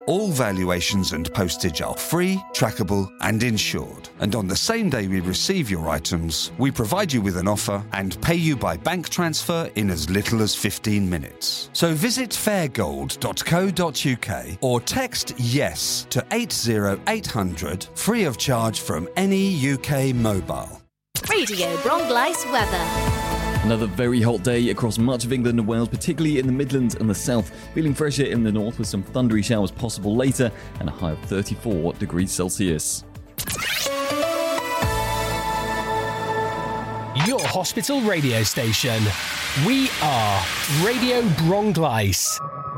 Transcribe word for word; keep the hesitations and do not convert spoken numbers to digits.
All valuations and postage are free, trackable and insured. And on the same day we receive your items, we provide you with an offer and pay you by bank transfer in as little as fifteen minutes. So visit fairgold dot co dot uk or text YES to eight zero eight hundred free of charge from any U K mobile. Radio Bronglice weather. Another very hot day across much of England and Wales, particularly in the Midlands and the south. Feeling fresher in the north with some thundery showers possible later and a high of thirty-four degrees Celsius. Your hospital radio station. We are Radio Bronglice.